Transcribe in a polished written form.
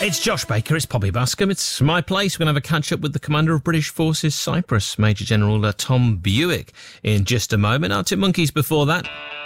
It's Josh Baker, it's Poppy Buscombe, it's my place. We're going to have a catch-up with the Commander of British Forces Cyprus, Major General Tom Buick, in just a moment. Arctic Monkeys before that.